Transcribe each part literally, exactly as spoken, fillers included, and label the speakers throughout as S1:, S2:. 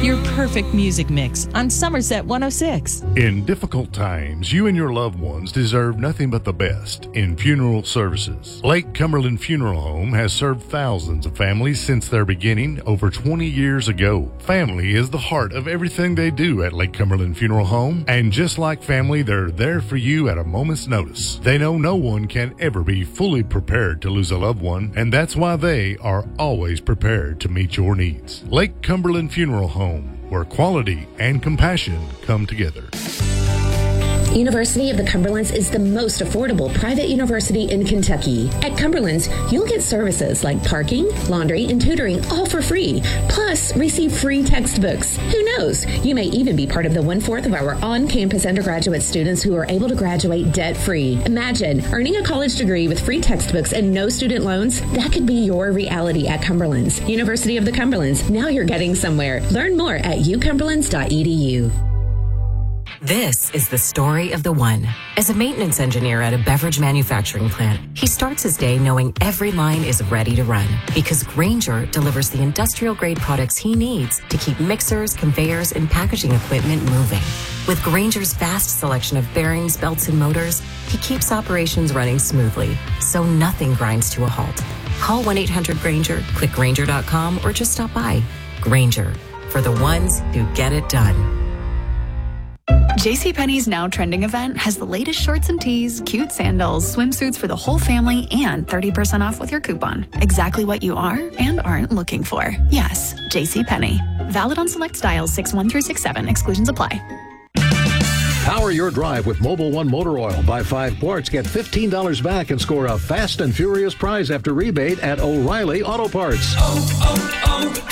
S1: Your perfect music mix on Somerset one oh six.
S2: In difficult times, you and your loved ones deserve nothing but the best in funeral services. Lake Cumberland Funeral Home has served thousands of families since their beginning over twenty years ago. Family is the heart of everything they do at Lake Cumberland Funeral Home, and just like family, they're there for you at a moment's notice. They know no one can ever be fully prepared to lose a loved one, and that's why they are always prepared to meet your needs. Lake Cumberland Funeral Home, where quality and compassion come together.
S3: University of the Cumberlands is the most affordable private university in Kentucky. At Cumberlands, you'll get services like parking, laundry, and tutoring all for free. Plus, receive free textbooks. Who knows? You may even be part of the one-fourth of our on-campus undergraduate students who are able to graduate debt-free. Imagine earning a college degree with free textbooks and no student loans. That could be your reality at Cumberlands. University of the Cumberlands. Now you're getting somewhere. Learn more at u cumberlands dot e d u.
S4: This is the story of the one. As a maintenance engineer at a beverage manufacturing plant, he starts his day knowing every line is ready to run because Grainger delivers the industrial-grade products he needs to keep mixers, conveyors, and packaging equipment moving. With Grainger's vast selection of bearings, belts, and motors, he keeps operations running smoothly, so nothing grinds to a halt. Call one eight hundred Grainger, click Grainger dot com, or just stop by. Grainger, for the ones who get it done.
S5: JCPenney's Now Trending event has the latest shorts and tees, cute sandals, swimsuits for the whole family, and thirty percent off with your coupon. Exactly what you are and aren't looking for. Yes, JCPenney. Valid on select styles six one through six seven. Exclusions apply.
S6: Power your drive with Mobil one Motor Oil. Buy five quarts, get fifteen dollars back, and score a fast and furious prize after rebate at O'Reilly Auto Parts.
S7: Oh,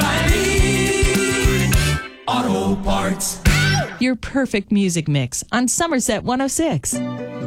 S7: oh, oh, O'Reilly Auto Parts.
S1: Your perfect music mix on Somerset one oh six.